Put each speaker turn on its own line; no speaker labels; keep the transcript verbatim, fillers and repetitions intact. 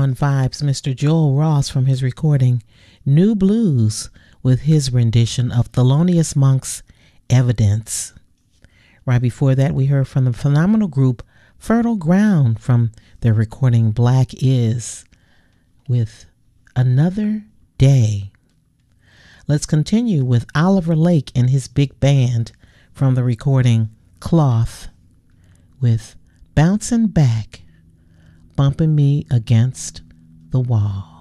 on vibes Mister Joel Ross from his recording New Blues with his rendition of Thelonious Monk's Evidence. Right before that, we heard from the phenomenal group Fertile Ground from their recording Black Is with Another Day. Let's continue with Oliver Lake and his big band from the recording Cloth with Bouncing Back, Bumping Me Against the Wall.